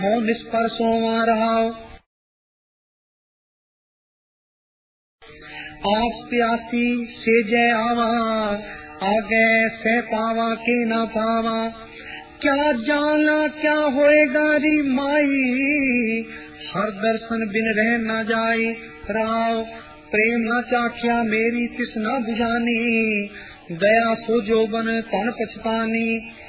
निष्परसो रहाओ। आस प्यासी से जय आवा, आगे से पावा के न पावा। क्या जाना क्या होएगा री माई, हर दर्शन बिन रह न जाए। राव प्रेम न चाख्या मेरी तिस न बुझानी, दया सो जोबन तन पछतानी।